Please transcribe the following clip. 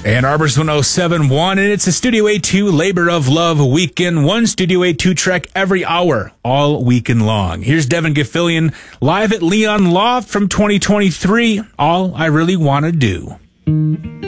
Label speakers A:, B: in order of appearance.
A: Ann Arbor's 107.1, and it's a Studio A2 Labor of Love weekend. One Studio A2 trek every hour, all weekend long. Here's Devin Gilfillian live at Leon Loft from 2023, All I Really Want to Do.